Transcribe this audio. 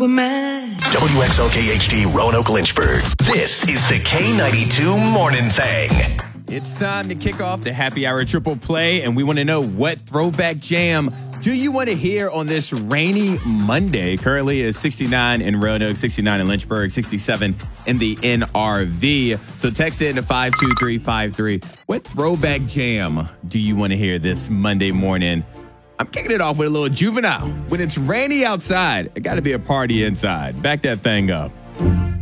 man. WXLK-HD Roanoke Lynchburg. This is the K92 Morning Thing. It's time to kick off the Happy Hour Triple Play, and we want to know, what throwback jam do you want to hear on this rainy Monday? Currently it's 69 in Roanoke, 69 in Lynchburg, 67 in the NRV. So text in to 52353. What throwback jam do you want to hear this Monday morning? I'm kicking it off with a little Juvenile. When it's rainy outside, it got to be a party inside. Back that thing up.